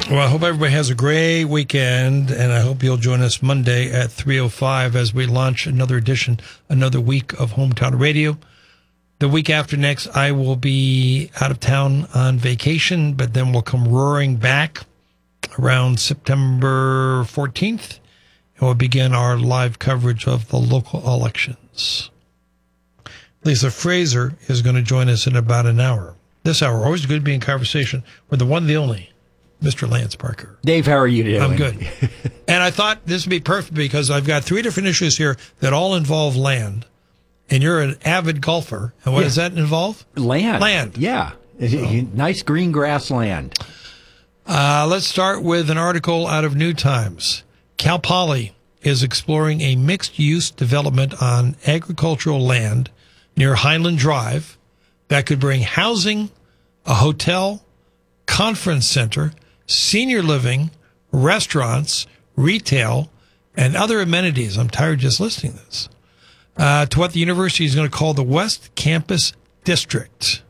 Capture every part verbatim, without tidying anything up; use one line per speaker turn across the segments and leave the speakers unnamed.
Well, I hope everybody has a great weekend, and I hope you'll join us Monday at three oh five as we launch another edition, another week of Hometown Radio. The week after next, I will be out of town on vacation, but then we'll come roaring back around September fourteenth, and we'll begin our live coverage of the local elections. Lisa Fraser is going to join us in about an hour. This hour, always good to be in conversation with the one, the only, Mister Lance Parker.
Dave, how are you doing?
I'm good. And I thought this would be perfect because I've got three different issues here that all involve land. And you're an avid golfer. And what yeah. does that involve?
Land.
Land.
Yeah. Oh. Nice green grass land.
Uh, let's start with an article out of New Times. Cal Poly is exploring a mixed-use development on agricultural land near Highland Drive that could bring housing, a hotel, conference center, senior living, restaurants, retail, and other amenities. I'm tired just listing this. Uh, to what the university is going to call the West Campus District.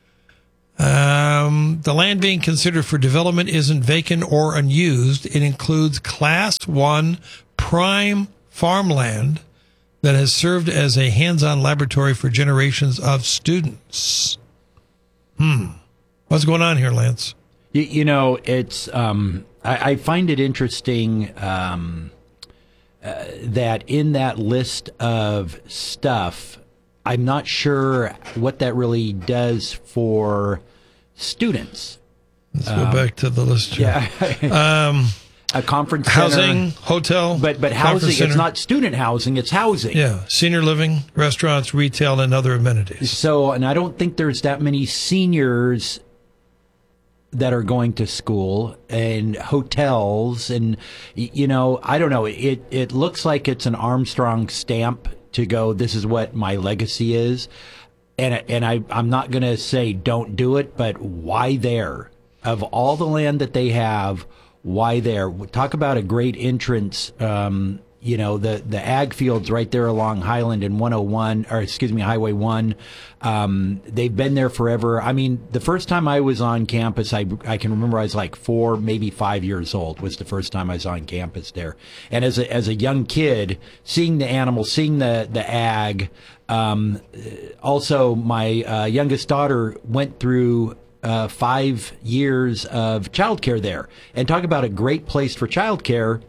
Um, the land being considered for development isn't vacant or unused. It includes Class one prime farmland that has served as a hands-on laboratory for generations of students. Hmm. What's going on here, Lance?
You, you know, it's um, I, I find it interesting um, uh, that in that list of stuff, I'm not sure what that really does for students.
Let's
um,
go back to the list here.
Yeah.
um,
a conference
housing,
center.
hotel,
but but housing. It's not student housing; it's housing.
Yeah, senior living, restaurants, retail, and other amenities.
So, and I don't think there's that many seniors that are going to school and hotels, and you know, I don't know. It it looks like it's an Armstrong stamp to go. This is what my legacy is, and and I I'm not going to say don't do it, but why there? Of all the land that they have. Why there? Talk about a great entrance. Um, you know, the, the ag fields right there along Highland and one oh one, or excuse me, Highway one. Um, they've been there forever. I mean, the first time I was on campus, I, I can remember I was like four, maybe five years old was the first time I was on campus there. And as a, as a young kid, seeing the animals, seeing the, the ag, um, also my uh, youngest daughter went through Uh, five years of childcare there, and talk about a great place for childcare.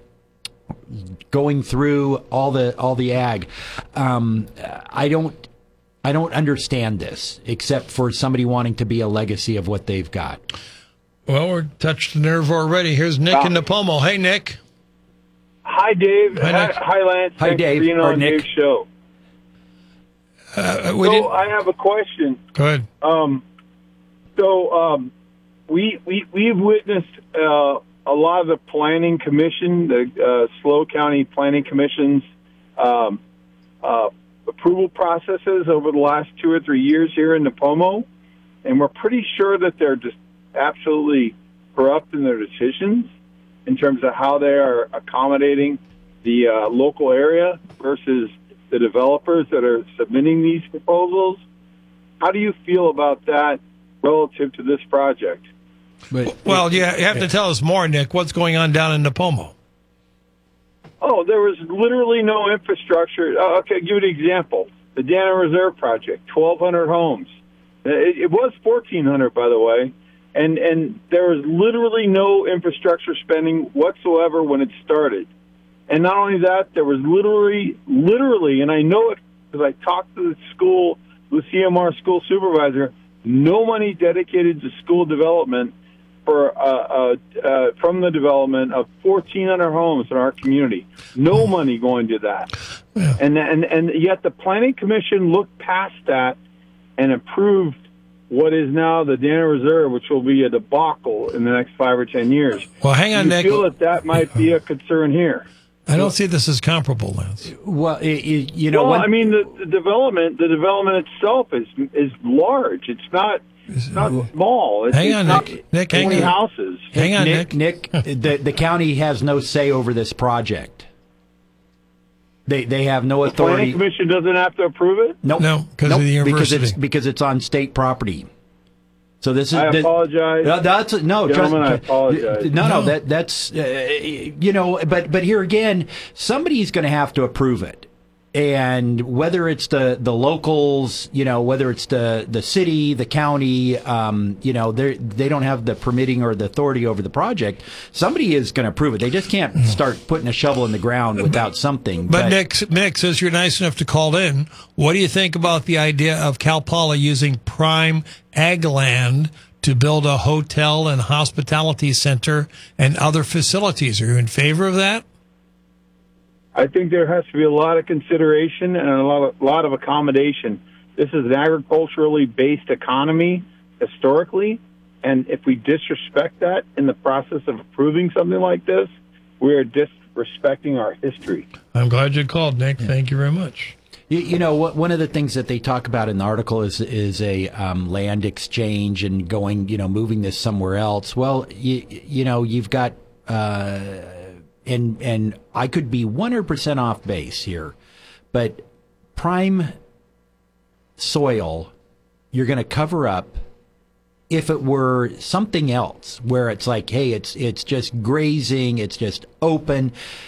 Going through all the all the ag, um, I don't I don't understand this except for somebody wanting to be a legacy of what they've got.
Well, we're touched the nerve already. Here's Nick uh, in Napomo. Hey, Nick.
Hi, Dave.
Hi, Nick.
Hi, hi Lance.
Hi,
Thanks
Dave.
For being
or
on
Nick.
Dave's show.
Uh, we
so
didn't...
I have a question.
Go ahead.
Um, so um, we we we've witnessed uh, a lot of the planning commission, the uh, SLO County Planning Commission's um, uh, approval processes over the last two or three years here in Napomo, and we're pretty sure that they're just absolutely corrupt in their decisions in terms of how they are accommodating the uh, local area versus the developers that are submitting these proposals. How do you feel about that relative to this project?
But, well, you have to tell us more, Nick. What's going on down in Napomo?
Oh, there was literally no infrastructure. Uh, okay, I'll give you an example. The Dana Reserve Project, twelve hundred homes. It, it was fourteen hundred, by the way. And, and there was literally no infrastructure spending whatsoever when it started. And not only that, there was literally, literally, and I know it because I talked to the school, the C M R school supervisor, no money dedicated to school development for uh, uh, uh, from the development of fourteen hundred homes in our community. No money going to that. Yeah. And, and, and yet the Planning Commission looked past that and approved what is now the Dana Reserve, which will be a debacle in the next five or ten years.
Well, hang on,
Do you
Nick.
feel that that might be a concern here?
I don't see this as comparable, Lance.
Well, it, it, you know,
well,
when,
I mean, the, the development, the development itself is is large. It's not it's not small. It's,
hang
it's
on,
not
Nick. Nick, hang on.
houses.
Hang on,
Nick.
Nick.
Nick, the the county has no say over this project. They they have no
The
authority.
Planning Commission doesn't have to approve it?
Nope.
No, because
nope.
of the
because
university.
it's because it's on state property. So this is.
I
that-
apologize.
Uh, that's no,
Gentlemen, I
trust,
apologize.
No, no,
No.
that that's uh, you know, but but here again, somebody's going to have to approve it, and whether it's the the locals, you know, whether it's the the city, the county, um, you know, they they don't have the permitting or the authority over the project. Somebody is going to approve it. They just can't start putting a shovel in the ground without something.
But Nick, Nick, since you're nice enough to call in, what do you think about the idea of Cal Poly using prime ag land to build a hotel and hospitality center and other facilities? Are you in favor of that?
I think there has to be a lot of consideration and a lot of, lot of accommodation. This is an agriculturally based economy historically, and if we disrespect that in the process of approving something like this, we are disrespecting our history.
I'm glad you called, Nick. Thank you very much.
You, you know, what, one of the things that they talk about in the article is is a um, land exchange and going, you know, moving this somewhere else. Well, you, you know, you've got, uh, and and I could be one hundred percent off base here, but prime soil, you're going to cover up. If it were something else where it's like, hey, it's it's just grazing, it's just open,